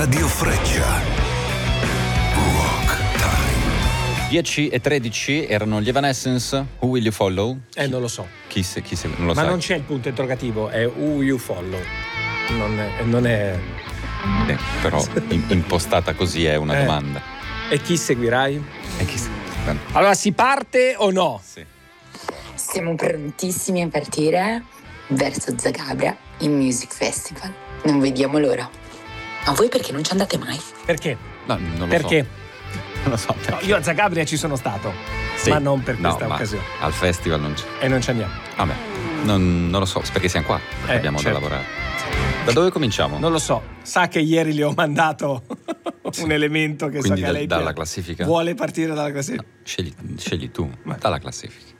Radio Freccia. Rock Time. 10:13 erano gli Evanescence. Who Will You Follow? Non lo so. Chi non lo Ma sai. non c'è il punto interrogativo, è who will you follow. Non è... Però impostata così è una domanda. E chi seguirai? E chi Allora, si parte o no? Sì. Siamo prontissimi a partire verso Zagabria in Music Festival. Non vediamo l'ora. Ma voi perché non ci andate mai? Perché? No, non lo Perché? so. Non lo so perché. No, io a Zagabria ci sono stato, Sì. ma non per questa ma occasione. Al festival non c'è. E non ci andiamo. Vabbè, non lo so, perché siamo qua, perché abbiamo certo. da lavorare. Da dove cominciamo? Non lo so. Sa che ieri le ho mandato un elemento che Quindi so che a lei dalla piace. classifica? Vuole partire dalla classifica? Scegli tu, dalla classifica.